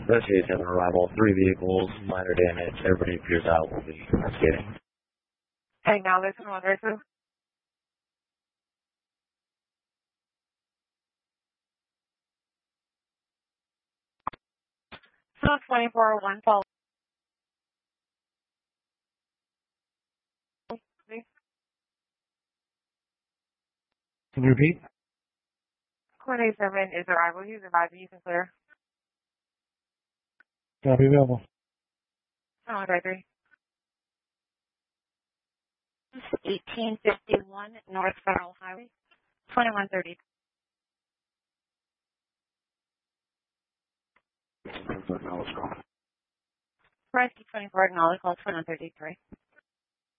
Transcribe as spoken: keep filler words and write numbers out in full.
Investigation arrival, three vehicles, minor damage. Everybody appears out. Will be investigating. Hey, now listen on there too. So twenty-four oh one follow. Can you repeat? twenty-seven is arrival. He's arriving. You can clear. Copy available. Oh, okay, three. eighteen fifty-one North Federal Highway, twenty-one thirty. Press twenty-four, acknowledge call twenty-one thirty-three.